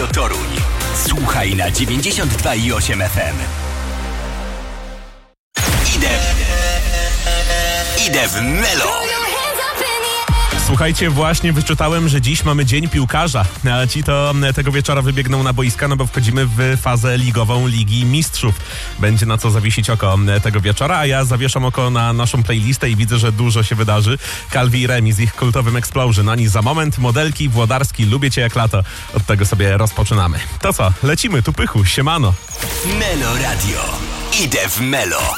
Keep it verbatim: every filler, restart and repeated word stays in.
Toruń. Słuchaj na dziewięćdziesiąt dwa i osiem F M. Idę. Idę w Melo. Słuchajcie, właśnie wyczytałem, że dziś mamy Dzień Piłkarza. A ci to tego wieczora wybiegną na boiska, no bo wchodzimy w fazę ligową Ligi Mistrzów. Będzie na co zawiesić oko tego wieczora, a ja zawieszam oko na naszą playlistę i widzę, że dużo się wydarzy. Calvi i Remi z ich kultowym Explosion. Ani za moment, modelki, Włodarski, lubię cię jak lato. Od tego sobie rozpoczynamy. To co, lecimy, tu pychu, siemano. Melo Radio. Idę w Melo.